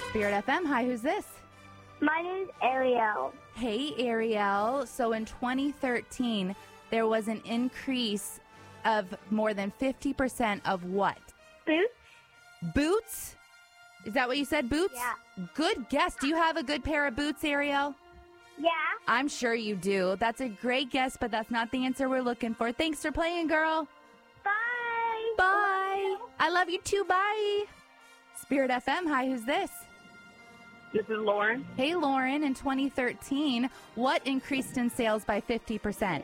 Spirit FM. Hi, who's this? My name's Ariel. Hey, Ariel. So in 2013, there was an increase of more than 50% of what? Boots? Boots? Is that what you said, boots? Yeah. Good guess. Do you have a good pair of boots, Ariel? Yeah. I'm sure you do. That's a great guess, but that's not the answer we're looking for. Thanks for playing, girl. Bye. Bye. I love you too. Bye. Spirit FM. Hi, who's this? This is Lauren. Hey, Lauren. In 2013, what increased in sales by 50%?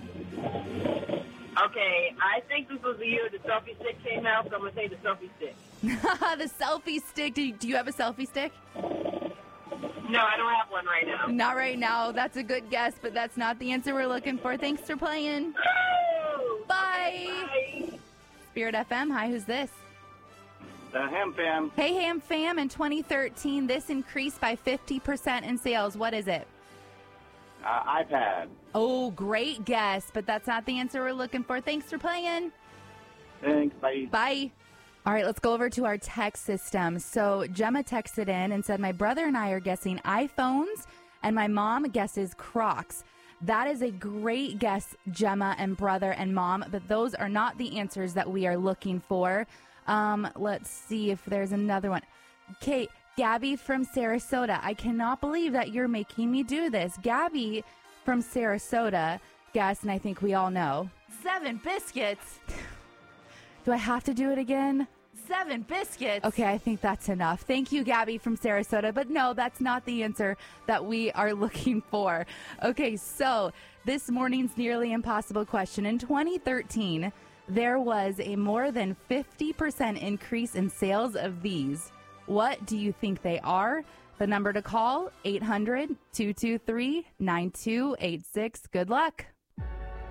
Okay, I think this was the year the selfie stick came out, so I'm going to say the selfie stick. The selfie stick. Do you have a selfie stick? No, I don't have one right now. Not right now. That's a good guess, but that's not the answer we're looking for. Thanks for playing. Oh! Bye. Bye. Spirit FM. Hi, who's this? The Ham Fam. Hey, Ham Fam. In 2013, this increased by 50% in sales. What is it? iPad. Oh, great guess, but that's not the answer we're looking for. Thanks for playing. Thanks. Bye. Bye. All right, let's go over to our text system. So Gemma texted in and said, my brother and I are guessing iPhones, and my mom guesses Crocs. That is a great guess, Gemma and brother and mom, but those are not the answers that we are looking for. Let's see if there's another one. Kate, Gabby from Sarasota. I cannot believe that you're making me do this. Gabby from Sarasota guessed, and I think we all know. 7 biscuits. Do I have to do it again? 7 biscuits. Okay, I think that's enough. Thank you, Gabby from Sarasota. But no, that's not the answer that we are looking for. Okay, so this morning's nearly impossible question. In 2013, there was a more than 50% increase in sales of these. What do you think they are? The number to call, 800-223-9286. Good luck.